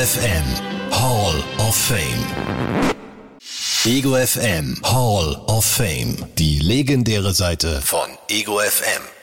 FM Hall of Fame. Ego FM Hall of Fame. Die legendäre Seite von Ego FM.